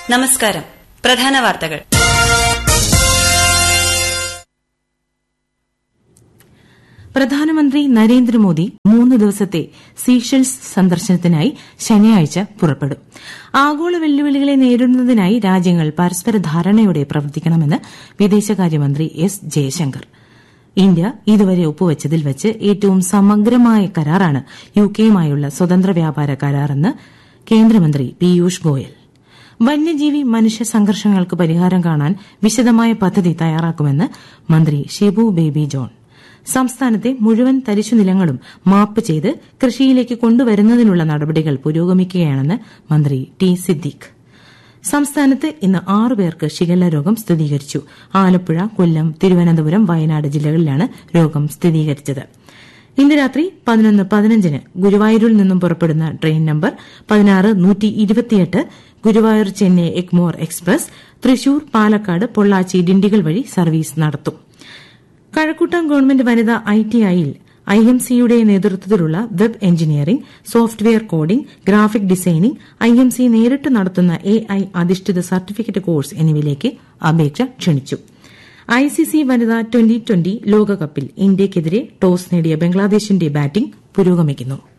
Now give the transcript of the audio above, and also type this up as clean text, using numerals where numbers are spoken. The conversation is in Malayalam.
നമസ്കാരം. പ്രധാന വാർത്തകൾ. പ്രധാനമന്ത്രി നരേന്ദ്രമോദി 3 ദിവസത്തെ സീഷെൽസ് സന്ദർശനത്തിനായി ശനിയാഴ്ച പുറപ്പെടും. ആഗോള വെല്ലുവിളികളെ നേരിടുന്നതിനായി രാജ്യങ്ങൾ പരസ്പര ധാരണയോടെ പ്രവർത്തിക്കണമെന്ന് വിദേശകാര്യമന്ത്രി എസ് ജയശങ്കർ. ഇന്ത്യ ഇതുവരെ ഒപ്പുവച്ചതിൽ വച്ച് ഏറ്റവും സമഗ്രമായ കരാറാണ് യുകെയുമായുള്ള സ്വതന്ത്ര വ്യാപാര കരാറെന്ന് കേന്ദ്രമന്ത്രി പീയൂഷ് ഗോയൽ. വന്യജീവി മനുഷ്യ സംഘർഷങ്ങൾക്ക് പരിഹാരം കാണാൻ വിശദമായ പദ്ധതി തയ്യാറാക്കുമെന്ന് മന്ത്രി ഷിബു ബേബി ജോൺ. സംസ്ഥാനത്തെ മുഴുവൻ തരിശുനിലങ്ങളും മാപ്പ് ചെയ്ത് കൃഷിയിലേക്ക് കൊണ്ടുവരുന്നതിനുള്ള നടപടികൾ പുരോഗമിക്കുകയാണെന്ന് മന്ത്രി ടി സിദ്ദീഖ്. സംസ്ഥാനത്ത് ഇന്ന് 6 പേർക്ക് ഷിഗല്ല രോഗം സ്ഥിരീകരിച്ചു. ആലപ്പുഴ, കൊല്ലം, തിരുവനന്തപുരം, വയനാട് ജില്ലകളിലാണ് രോഗം സ്ഥിരീകരിച്ചത്. ഇന്ന് രാത്രി 11:15 ഗുരുവായൂരിൽ നിന്നും പുറപ്പെടുന്ന train number 16128 Guruvayur Chennai Egmore express Thrissur, Palakkad, Pollachi, Dindigul വഴി സർവീസ് നടത്തും. കഴക്കൂട്ടം ഗവൺമെന്റ് വനിതാ ITIയിൽ IMCയുടെ നേതൃത്വത്തിലുള്ള web engineering, software coding, graphic designing, IMC നേരിട്ട് നടത്തുന്ന AI അധിഷ്ഠിത സർട്ടിഫിക്കറ്റ് കോഴ്സ് എന്നിവയിലേക്ക് അപേക്ഷ ക്ഷണിച്ചു. ICC വനിതാ T20 ലോകകപ്പിൽ ഇന്ത്യയ്ക്കെതിരെ ടോസ് നേടിയ ബംഗ്ലാദേശിന്റെ ബാറ്റിംഗ് പുരോഗമിക്കുന്നു.